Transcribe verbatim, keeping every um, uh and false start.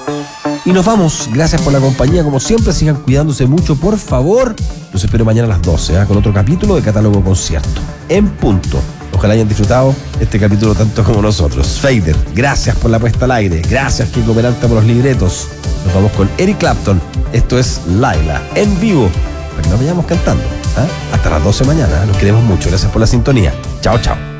Y nos vamos. Gracias por la compañía. Como siempre, sigan cuidándose mucho, por favor. Los espero mañana a las doce, ¿eh? Con otro capítulo de Catálogo Concierto. En punto. Ojalá hayan disfrutado este capítulo tanto como nosotros. Fader, gracias por la puesta al aire. Gracias, Kiko Peralta, por los libretos. Nos vamos con Eric Clapton. Esto es Laila, en vivo. Para que nos vayamos cantando. ¿eh? Hasta las doce mañana. Los queremos mucho. Gracias por la sintonía. Chao, chao.